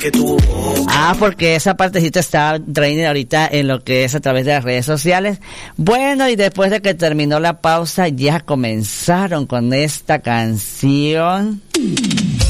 Porque esa partecita está trending ahorita en lo que es a través de las redes sociales. Bueno, y después de que terminó la pausa, ya comenzaron con esta canción.